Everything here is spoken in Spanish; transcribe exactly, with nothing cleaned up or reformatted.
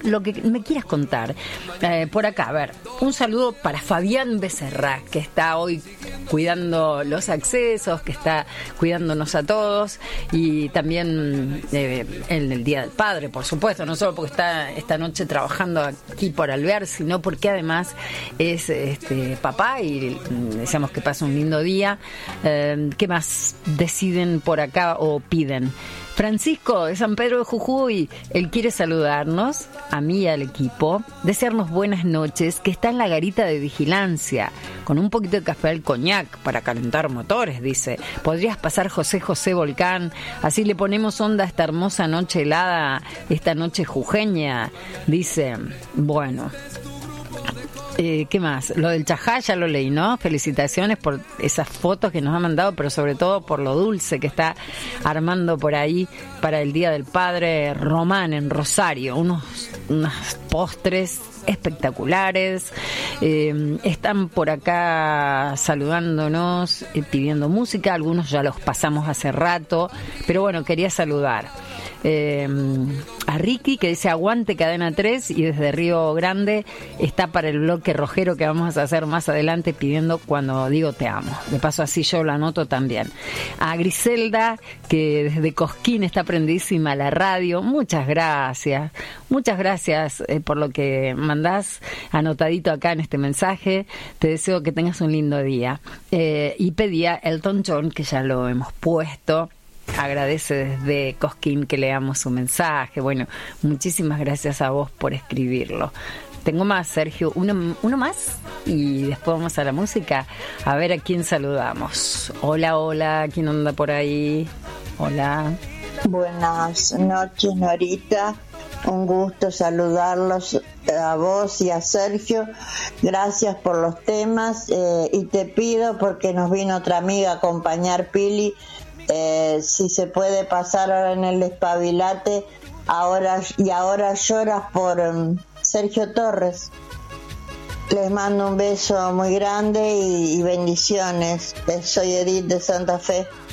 lo que me quieras contar. Eh, por acá, a ver, un saludo para Fabián Becerra, que está hoy cuidando los accesos, que está cuidándonos a todos, y también eh, en el Día del Padre, por supuesto, no solo porque está esta noche trabajando aquí por Alvear, sino porque además es este papá y deseamos que pase un lindo día. Eh, ¿Qué más deciden por acá o piden? Francisco de San Pedro de Jujuy, él quiere saludarnos, a mí y al equipo, desearnos buenas noches, que está en la garita de vigilancia, con un poquito de café al coñac para calentar motores, dice. Podrías pasar José José Volcán, así le ponemos onda a esta hermosa noche helada, esta noche jujeña, dice. Bueno, Eh, ¿qué más? Lo del Chajá ya lo leí, ¿no? Felicitaciones por esas fotos que nos ha mandado, pero sobre todo por lo dulce que está armando por ahí para el Día del Padre. Román en Rosario, unos, unos postres espectaculares. Eh, están por acá saludándonos, eh, pidiendo música, algunos ya los pasamos hace rato, pero bueno, quería saludar. Eh, a Ricky, que dice aguante Cadena tres, y desde Río Grande está para el bloque rojero que vamos a hacer más adelante, pidiendo Cuando digo te amo. De paso así yo lo anoto también. A Griselda, que desde Cosquín está prendísima a la radio, muchas gracias, muchas gracias eh, por lo que mandás anotadito acá en este mensaje. Te deseo que tengas un lindo día. Eh, y pedía Elton John, que ya lo hemos puesto. Agradece desde Cosquín que leamos su mensaje. Bueno, muchísimas gracias a vos por escribirlo. Tengo más, Sergio, uno, uno más y después vamos a la música. A ver a quién saludamos. Hola, hola, ¿quién anda por ahí? Hola. Buenas noches, Norita. Un gusto saludarlos a vos y a Sergio. Gracias por los temas, eh, y te pido, porque nos vino otra amiga a acompañar, Pili, Eh, si se puede pasar ahora en el despabilate, ahora y ahora lloras por um, Sergio Torres. Les mando un beso muy grande y, y bendiciones. Soy Edith de Santa Fe.